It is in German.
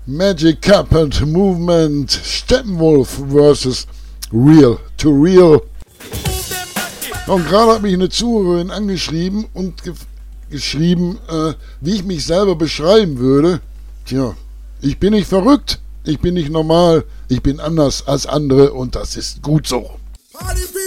Magic Carpet Movement, Steppenwolf vs. Real to Real. Und gerade hat mich eine Zuhörerin angeschrieben und geschrieben, wie ich mich selber beschreiben würde. Tja, ich bin nicht verrückt, ich bin nicht normal, ich bin anders als andere und das ist gut so.